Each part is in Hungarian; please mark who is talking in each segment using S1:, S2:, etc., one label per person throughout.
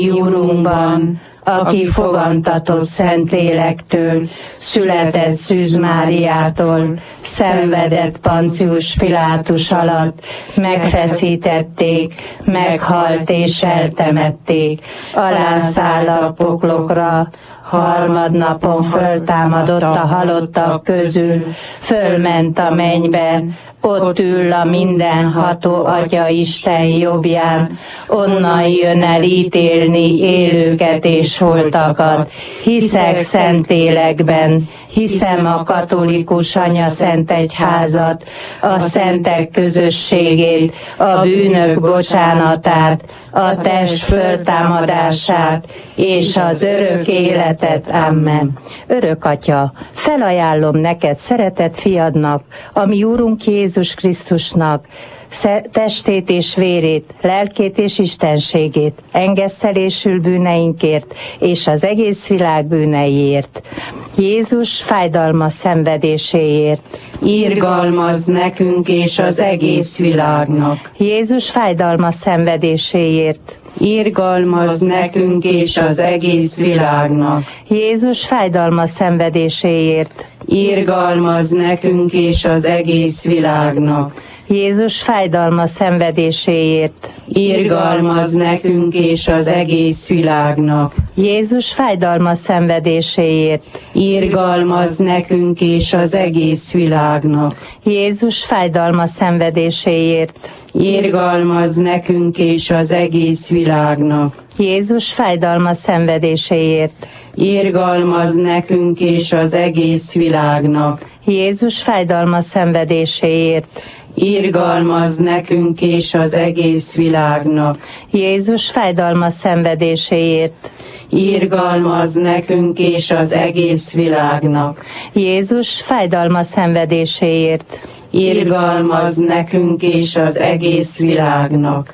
S1: Urunkban, aki fogantatott Szentlélektől, született Szűz Máriától, szenvedett Poncius Pilátus alatt, megfeszítették, meghalt és eltemették, alászáll a poklokra, harmadnapon föltámadott a halottak közül, fölment a mennybe, ott ül a mindenható Atya Isten jobbján, onnan jön el ítélni élőket és holtakat. Hiszek Szentlélekben, hiszem a katolikus anyaszentegyházat, a szentek közösségét, a bűnök bocsánatát, a test föltámadását és az örök életet. Amen. Örök Atya, felajánlom neked szeretett fiadnak, a mi Úrunk Jézus Krisztusnak, testét és vérét, lelkét és istenségét, engesztelésül bűneinkért és az egész világ bűneiért. Jézus fájdalmas szenvedéséért.
S2: Irgalmazz nekünk és az egész világnak.
S1: Jézus fájdalmas szenvedéséért.
S2: Irgalmazz nekünk és az egész világnak.
S1: Jézus fájdalmas szenvedéséért.
S2: Irgalmazz nekünk és az egész világnak.
S1: Jézus fájdalmas szenvedéséért.
S2: Irgalmazz nekünk és az egész világnak.
S1: Jézus fájdalmas szenvedéséért.
S2: Irgalmazz nekünk és az egész világnak.
S1: Jézus fájdalmas szenvedéséért.
S2: Irgalmazz nekünk és az egész világnak.
S1: Jézus fájdalmas szenvedéséért.
S2: Irgalmazz nekünk és az egész világnak.
S1: Jézus fájdalmas szenvedéséért.
S2: Irgalmazz nekünk és az egész világnak.
S1: Jézus fájdalmas szenvedéséért.
S2: Irgalmazz nekünk és az egész világnak.
S1: Jézus fájdalmas szenvedéséért.
S2: Irgalmazz nekünk és az egész világnak.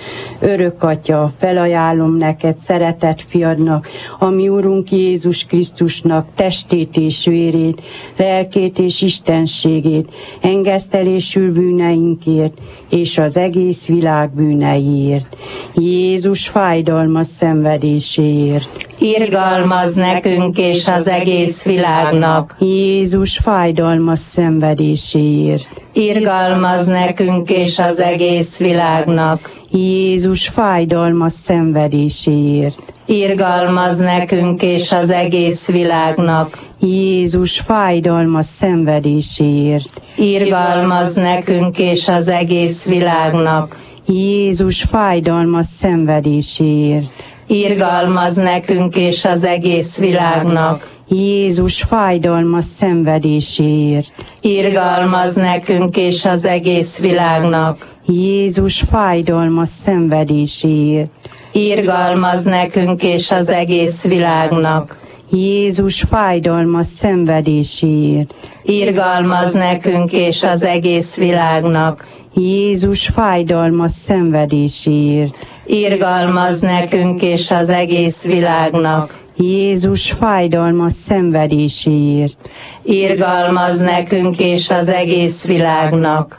S2: Örök Atya, felajánlom neked szeretett fiadnak, a mi Úrunk Jézus Krisztusnak testét és vérét, lelkét és istenségét, engesztelésül bűneinkért és az egész világ bűneiért. Jézus fájdalmas szenvedéséért.
S1: Irgalmazz nekünk és az egész világnak.
S2: Jézus fájdalmas szenvedéséért.
S1: Irgalmazz nekünk és az egész világnak.
S2: Jézus fájdalmas szenvedéséért.
S1: Irgalmazz nekünk és az egész világnak.
S2: Jézus fájdalmas szenvedéséért.
S1: Irgalmazz nekünk és az egész világnak.
S2: Jézus fájdalmas szenvedéséért.
S1: Irgalmazz nekünk és az egész világnak.
S2: Jézus fájdalmas szenvedéséért.
S1: Irgalmazz nekünk és az egész világnak.
S2: Jézus fájdalmas szenvedéséért.
S1: Irgalmazz nekünk és az egész világnak.
S2: Jézus fájdalmas szenvedéséért.
S1: Irgalmazz nekünk és az egész világnak.
S2: Jézus fájdalmas szenvedéséért.
S1: Irgalmazz nekünk és az egész világnak.
S2: Jézus fájdalmas szenvedéséért.
S1: Irgalmazz nekünk és az egész világnak.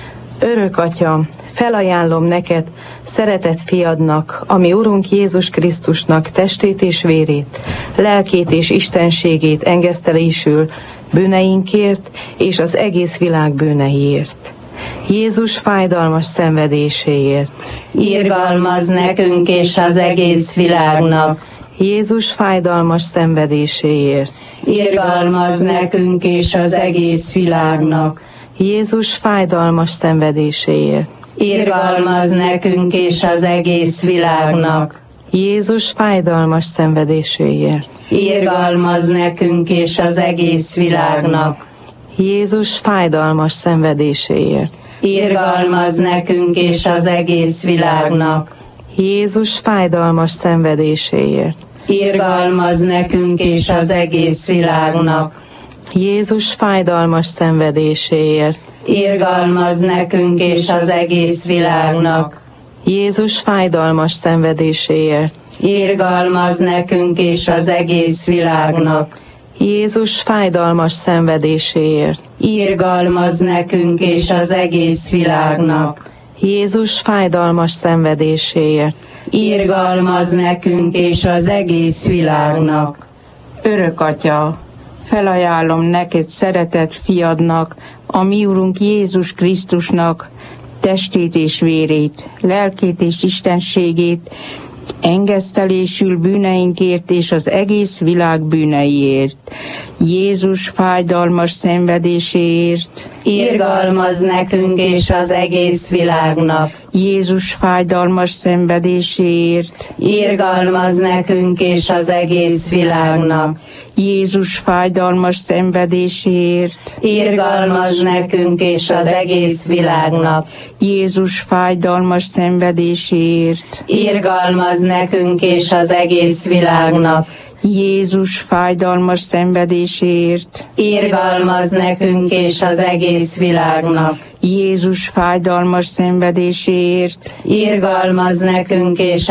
S3: Örök Atya, felajánlom neked, szeretett fiadnak, a mi Urunk Jézus Krisztusnak testét és vérét, lelkét és istenségét engesztelésül bűneinkért és az egész világ bűneiért. Jézus fájdalmas szenvedéséért.
S1: Irgalmazz nekünk és az egész világnak.
S3: Jézus fájdalmas szenvedéséért.
S2: Irgalmazz nekünk és az egész világnak.
S3: Jézus fájdalmas szenvedéséért.
S1: Irgalmazz nekünk és az egész világnak.
S3: Jézus fájdalmas szenvedéséért.
S1: Irgalmazz nekünk és az egész világnak.
S3: Jézus fájdalmas szenvedéséért.
S1: Irgalmazz nekünk és az egész világnak.
S3: Jézus fájdalmas szenvedéséért.
S1: Irgalmazz nekünk és az egész világnak.
S3: Jézus fájdalmas szenvedéséért.
S1: Irgalmazz nekünk és az egész világnak.
S3: Jézus fájdalmas szenvedéséért.
S1: Irgalmazz nekünk és az egész világnak.
S3: Jézus fájdalmas szenvedéséért.
S1: Irgalmazz nekünk és az egész világnak.
S3: Jézus fájdalmas szenvedéséért.
S2: irgalmaz nekünk és az egész világnak.
S4: Örök Atya, felajánlom neked szeretett fiadnak, a mi Urunk Jézus Krisztusnak testét és vérét, lelkét és istenségét, engesztelésül bűneinkért és az egész világ bűneiért, Jézus fájdalmas szenvedéséért,
S1: irgalmaz nekünk és az egész világnak.
S4: Jézus fájdalmas szenvedéséért,
S1: Irgalmaz nekünk és az egész világnak.
S4: Jézus fájdalmas szenvedéséért,
S1: Irgalmaz nekünk és az egész világnak.
S4: Jézus fájdalmas szenvedéséért,
S1: Irgalmaz nekünk és az egész világnak.
S4: Jézus fájdalmas szenvedéséért,
S1: Irgalmaz nekünk és az egész világnak.
S4: Jézus fájdalmas szenvedéséért,
S1: Irgalmaz nekünk és